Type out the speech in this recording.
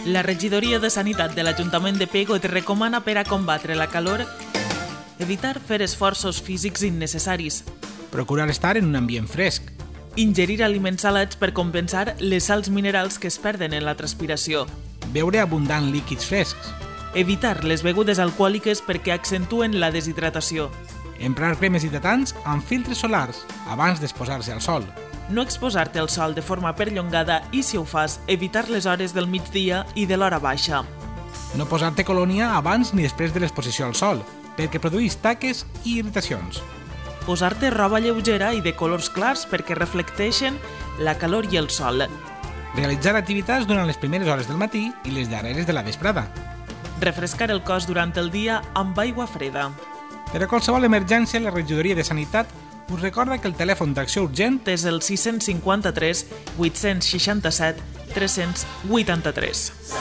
La regidoria de Sanitat de l'Ajuntament de Pego et recomana per a combatre la calor evitar fer esforços físics innecessaris, Procurar estar en un ambient fresc, ingerir aliments salats per compensar les sals minerals que es perden en la transpiració, beure abundant líquids frescs, evitar les begudes alcohòliques perquè accentuen la deshidratació, emprar cremes hidratants amb filtres solars abans d'exposar-se al sol, no exposar-te al sol de forma perllongada i, si ho fas, evitar les hores del migdia i de l'hora baixa. no posar-te colònia abans ni després de l'exposició al sol, perquè produeix taques i irritacions. Posar-te roba lleugera i de colors clars perquè reflecteixen la calor i el sol. Realitzar activitats durant les primeres hores del matí i les darreres de la vesprada. Refrescar el cos durant el dia amb aigua freda. Per a qualsevol emergència, la regidoria de Sanitat us recorda que el telèfon d'acció urgent És el 653 867 383.